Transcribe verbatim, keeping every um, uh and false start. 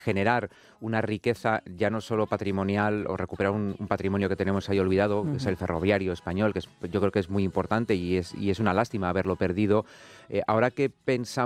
generar una riqueza ya no solo patrimonial o recuperar un, un patrimonio que tenemos ahí olvidado, que es Ujú. el ferroviario español, que es, yo creo que es muy importante y es, y es una lástima haberlo perdido. Eh, ahora que pensamos